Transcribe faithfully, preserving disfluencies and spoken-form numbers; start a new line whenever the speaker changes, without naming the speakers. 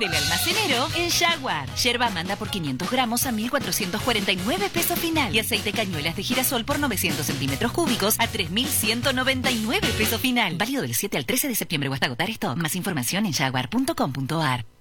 del almacenero en Jaguar. Yerba Amanda por quinientos gramos a mil cuatrocientos cuarenta y nueve pesos final. Y aceite cañuelas de girasol por novecientos centímetros cúbicos a tres mil ciento noventa y nueve pesos final. Válido del siete al trece de septiembre o hasta agotar esto. Más información en jaguar punto com punto ar.